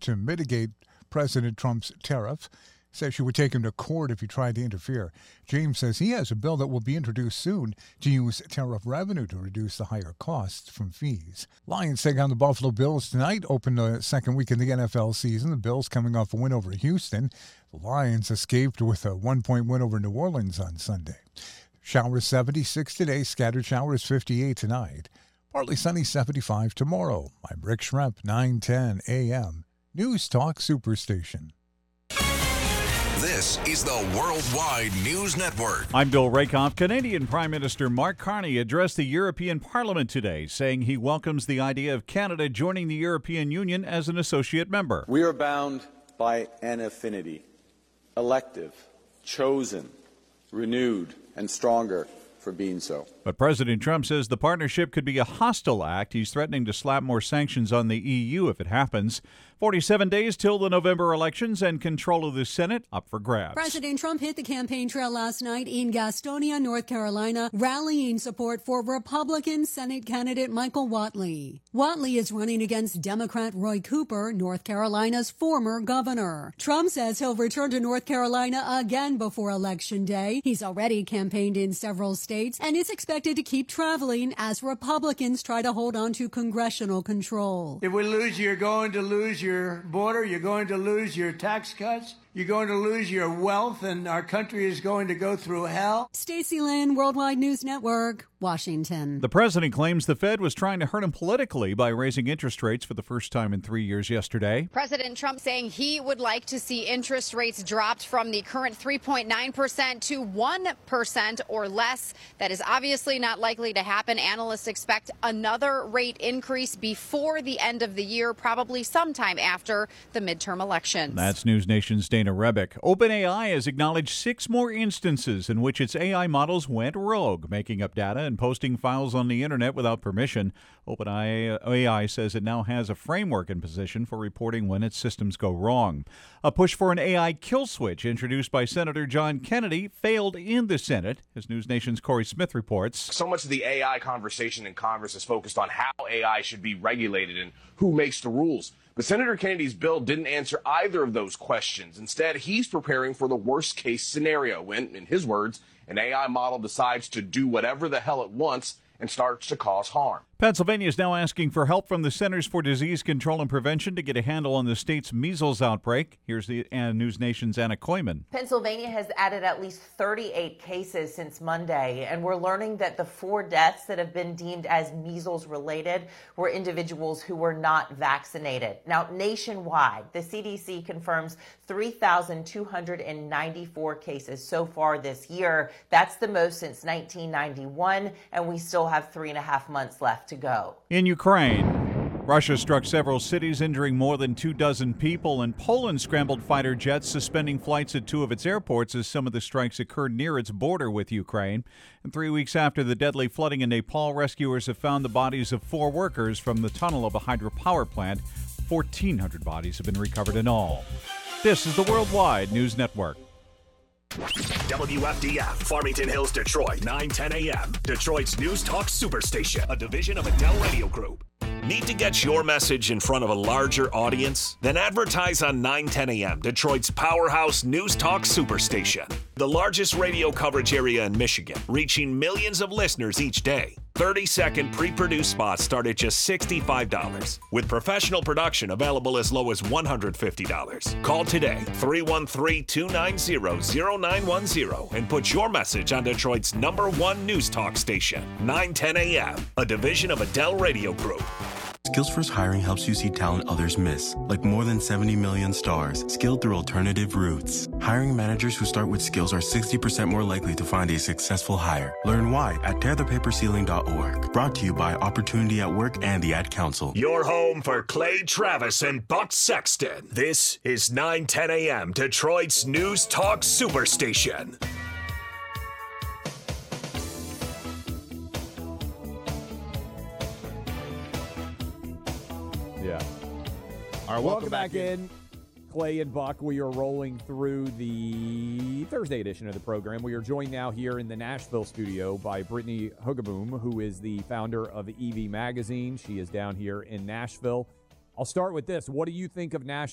to mitigate President Trump's tariff. Says she would take him to court if he tried to interfere. James says he has a bill that will be introduced soon to use tariff revenue to reduce the higher costs from fees. Lions take on the Buffalo Bills tonight, open the second week in the NFL season. The Bills coming off a win over Houston. The Lions escaped with a 1-point win over New Orleans on Sunday. Showers 76 today, scattered showers 58 tonight. Partly sunny 75 tomorrow. I'm Rick Schremp, 910 a.m. News Talk Superstation. This is the Worldwide News Network. I'm Bill Rakoff. Canadian Prime Minister Mark Carney addressed the European Parliament today, saying he welcomes the idea of Canada joining the European Union as an associate member. We are bound by an affinity, elective, chosen, renewed, and stronger for being so. But President Trump says the partnership could be a hostile act. He's threatening to slap more sanctions on the EU if it happens. 47 days till the November elections, and control of the Senate up for grabs. President Trump hit the campaign trail last night in Gastonia, North Carolina, rallying support for Republican Senate candidate Michael Whatley. Whatley is running against Democrat Roy Cooper, North Carolina's former governor. Trump says he'll return to North Carolina again before Election Day. He's already campaigned in several states and is expected to keep traveling as Republicans try to hold on to congressional control. If we lose, you're going to lose your border, you're going to lose your tax cuts, you're going to lose your wealth, and our country is going to go through hell. Stacey Lynn, Worldwide News Network, Washington. The president claims the Fed was trying to hurt him politically by raising interest rates for the first time in 3 years yesterday. President Trump saying he would like to see interest rates dropped from the current 3.9% to 1% or less. That is obviously not likely to happen. Analysts expect another rate increase before the end of the year, probably sometime after the midterm elections. That's News Nation's Dana Rebick. OpenAI has acknowledged 6 more instances in which its AI models went rogue, making up data and posting files on the internet without permission. OpenAI says it now has a framework in position for reporting when its systems go wrong. A push for an AI kill switch introduced by Senator John Kennedy failed in the Senate, as News Nation's Corey Smith reports. So much of the AI conversation in Congress is focused on how AI should be regulated and who makes the rules. But Senator Kennedy's bill didn't answer either of those questions. Instead, he's preparing for the worst-case scenario when, in his words, an AI model decides to do whatever the hell it wants and starts to cause harm. Pennsylvania is now asking for help from the Centers for Disease Control and Prevention to get a handle on the state's measles outbreak. Here's the News Nation's Anna Koyman. Pennsylvania has added at least 38 cases since Monday, and we're learning that the 4 deaths that have been deemed as measles-related were individuals who were not vaccinated. Now, nationwide, the CDC confirms 3,294 cases so far this year. That's the most since 1991, and we still have 3.5 months left to go. In Ukraine, Russia struck several cities, injuring more than 24 people, and Poland scrambled fighter jets, suspending flights at 2 of its airports as some of the strikes occurred near its border with Ukraine. And 3 weeks after the deadly flooding in Nepal, rescuers have found the bodies of 4 workers from the tunnel of a hydropower plant. 1,400 bodies have been recovered in all. This is the Worldwide News Network. WFDF, Farmington Hills, Detroit, 9:10 a.m. Detroit's News Talk Superstation, a division of Adele Radio Group. Need to get your message in front of a larger audience? Then advertise on 9:10 a.m., Detroit's powerhouse News Talk Superstation. The largest radio coverage area in Michigan, reaching millions of listeners each day. 30-second pre-produced spots start at just $65, with professional production available as low as $150. Call today, 313-290-0910, and put your message on Detroit's #1 News Talk station, 9:10 a.m., a division of Adele Radio Group. Skills First Hiring helps you see talent others miss, like more than 70 million stars, skilled through alternative routes. Hiring managers who start with skills are 60% more likely to find a successful hire. Learn why at tearthepaperceiling.org. Brought to you by Opportunity at Work and the Ad Council. Your home for Clay Travis and Buck Sexton. This is 9:10 a.m. Detroit's News Talk Superstation. Yeah. All right, welcome back in. Clay and Buck, we are rolling through the Thursday edition of the program. We are joined now here in the Nashville studio by Brittany Hugaboom, who is the founder of EV Magazine. She is down here in Nashville. I'll start with this. What do you think of Nashville?